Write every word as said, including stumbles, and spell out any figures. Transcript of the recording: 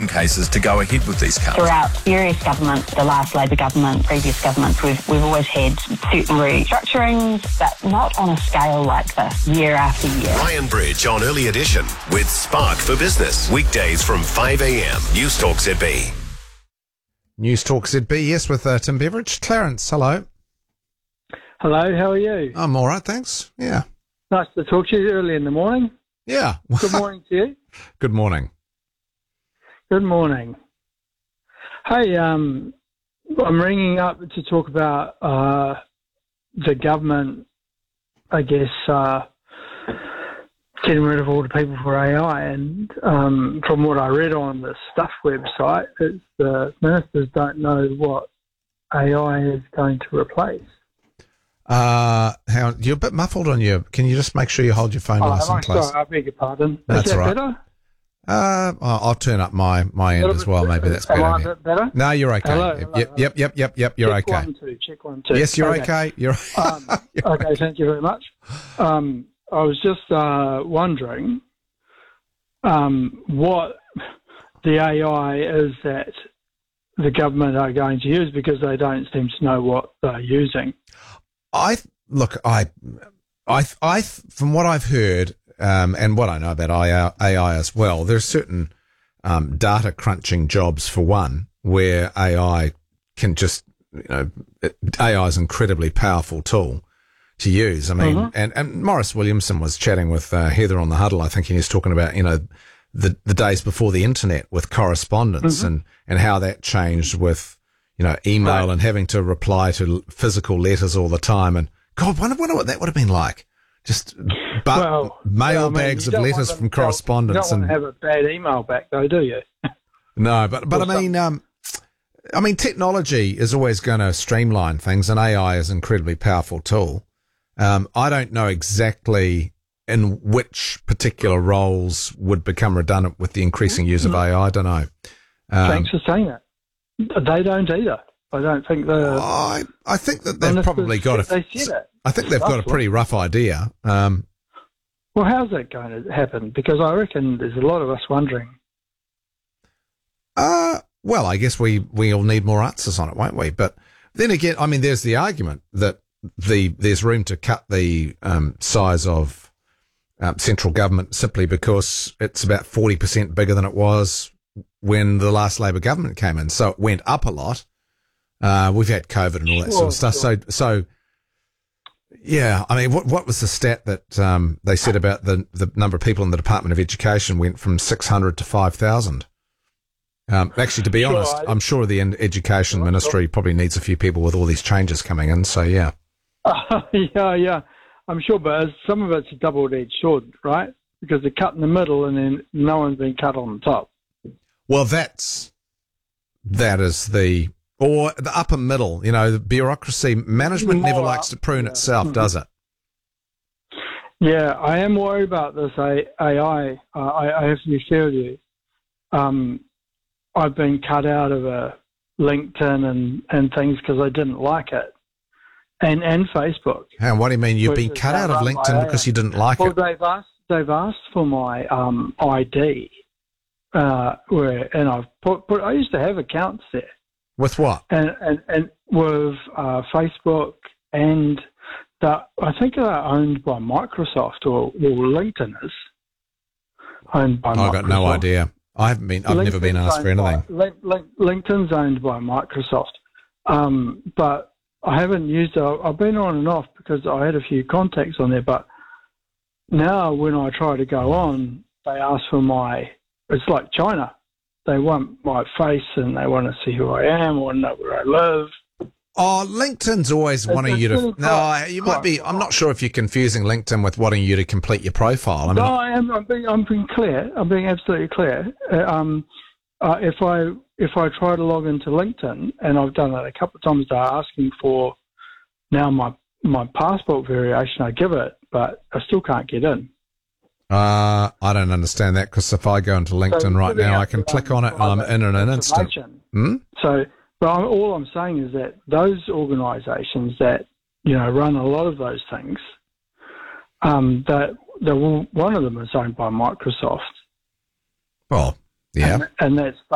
cases to go ahead with these cuts? Throughout various governments, the last Labor government, previous governments, we've, we've always had certain restructurings, but not on a scale like this, year after year. Ryan Bridge on Early Edition with Spark for Business. Weekdays from five a.m. News Talk Z B. News Talk Z B, yes, with uh, Tim Beveridge. Clarence, hello. Hello, how are you? I'm all right, thanks. Yeah. Nice to talk to you early in the morning. Yeah. Good morning to you. Good morning. Good morning. Hey, um, I'm ringing up to talk about uh, the government, I guess, uh, getting rid of all the people for A I. And um, from what I read on the Stuff website, it's the ministers don't know what A I is going to replace. Uh, how, you're a bit muffled on you. Can you just make sure you hold your phone Oh, nice am I and close? sorry, I beg your pardon. That's is that right. better? Uh, I'll I'll turn up my, my end as well. Maybe that's better. Am I a bit better? No, you're okay. Hello, yep, hello, yep, hello. yep, yep, yep, yep. You're check okay. One, two, check one, two. Yes, you're okay. okay. You're, Um, you're okay, thank you very much. Um, I was just uh, wondering um, what the A I is that the government are going to use, because they don't seem to know what they're using. I look. I, I, I. From what I've heard, um, and what I know about A I as well, there's certain um, data crunching jobs, for one, where A I can just, you know, A I is an incredibly powerful tool to use. I mean, Mm-hmm. and, and Morris Williamson was chatting with uh, Heather on the Huddle, I think, and he was talking about, you know, the the days before the internet with correspondence, mm-hmm. and, and how that changed with, you know, email Right. and having to reply to physical letters all the time. And God, I wonder, wonder what that would have been like. Just but Well, mail well, I mean, bags you of don't want letters them from to- correspondence. You don't and want to have a bad email back, though, do you? No, but but Or I mean, um, I mean, technology is always going to streamline things, and A I is an incredibly powerful tool. Um, I don't know exactly in which particular roles would become redundant with the increasing use of A I. I don't know. Um, Thanks for saying that. They don't either. I don't think the I I think that they've ministers probably got a. They said it. I think they've got a pretty rough idea. Um, Well, how's that going to happen? Because I reckon there's a lot of us wondering. Uh, well, I guess we, we all need more answers on it, won't we? But then again, I mean, there's the argument that the there's room to cut the um, size of um, central government simply because it's about forty percent bigger than it was when the last Labor government came in. So it went up a lot. Uh, we've had COVID and all that sort of stuff. Sure. So, so yeah, I mean, what what was the stat that um, they said about the the number of people in the Department of Education went from six hundred to five thousand? Um, actually, to be Sure, honest, I- I'm sure the en- Education Ministry probably needs a few people with all these changes coming in. So, yeah. yeah, yeah, I'm sure, but as- some of it's a double-edged sword, right? Because they cut in the middle and then no one's been cut on the top. Well, that's that is the or the upper middle. You know, the bureaucracy management never More likes up, to prune yeah. itself, does it? Yeah, I am worried about this A I. Uh, I, I have to be fair with you. Um, I've been cut out of a LinkedIn and, and things because I didn't like it, and and Facebook. And what do you mean you've Which been is cut out of run by LinkedIn A I. because you didn't like Well, it? they've asked they've asked for my um, I D, uh, where and I've put, put I used to have accounts there, With what? and and, and with uh, Facebook, and that I think they're owned by Microsoft, or, or LinkedIn is owned by Microsoft. I've got no idea. I haven't been. I've never been LinkedIn's asked for owned anything. by- Link, Link, LinkedIn's owned by Microsoft, um, but I haven't used it. I've been on and off because I had a few contacts on there, but now when I try to go on, they ask for my. It's like China. They want my face and they want to see who I am, want to know where I live. Oh, LinkedIn's always It's- wanting it's you to. really No, quite- you might quite be. I'm not sure if you're confusing LinkedIn with wanting you to complete your profile. I mean, No, I am. I'm being, I'm being clear. I'm being absolutely clear. Uh, um, uh, if I if I try to log into LinkedIn, and I've done that a couple of times, they're asking for now my my passport variation. I give it, but I still can't get in. uh, I don't understand that because if I go into LinkedIn So right giving now, out I can the, click um, on it and I'm private in in an instant. information. Hmm? So, but I'm, all I'm saying is that those organisations that you know run a lot of those things, um, that that will, one of them is owned by Microsoft. Well, yeah. and, and that's